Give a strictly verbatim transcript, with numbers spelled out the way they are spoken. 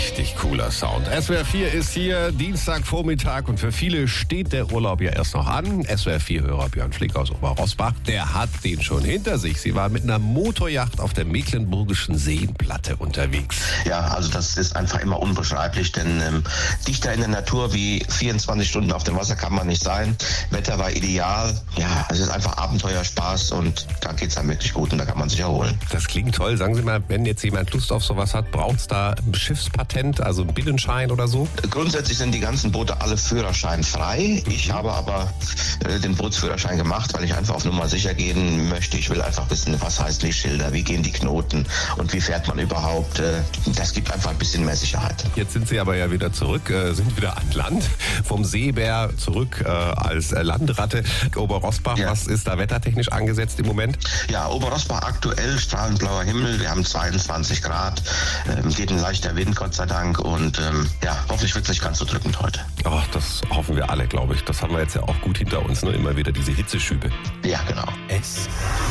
Richtig cooler Sound. S W R vier ist hier, Dienstagvormittag, und für viele steht der Urlaub ja erst noch an. S W R vier-Hörer Björn Flick aus Oberrossbach, der hat den schon hinter sich. Sie war mit einer Motoryacht auf der Mecklenburgischen Seenplatte unterwegs. Ja, also das ist einfach immer unbeschreiblich, denn ähm, dichter in der Natur wie vierundzwanzig Stunden auf dem Wasser kann man nicht sein. Wetter war ideal. Ja, es ist einfach Abenteuerspaß und da geht's einem wirklich gut und da kann man sich erholen. Das klingt toll. Sagen Sie mal, wenn jetzt jemand Lust auf sowas hat, braucht es da ein Schiffspatent, also einen Binnenschein oder so? Grundsätzlich sind die ganzen Boote alle führerscheinfrei. Ich habe aber äh, den Bootsführerschein gemacht, weil ich einfach auf Nummer sicher gehen möchte. Ich will einfach wissen, was heißt Lichtschilder, wie gehen die Knoten und wie fährt man überhaupt. Äh, das gibt einfach ein bisschen mehr Sicherheit. Jetzt sind Sie aber ja wieder zurück, äh, sind wieder an Land, vom Seebär zurück äh, als Landratte. Oberrossbach, ja. Was ist da wettertechnisch angesetzt im Moment? Ja, Oberrossbach aktuell strahlend blauer Himmel. Wir haben zweiundzwanzig Grad, ähm, geht ein leichter Wind, Gott sei Dank. Und ähm, ja, hoffentlich wird es nicht ganz so drückend heute. Oh, das hoffen wir alle, glaube ich. Das haben wir jetzt ja auch gut hinter uns, ne? Immer wieder diese Hitzeschübe. Ja, genau. S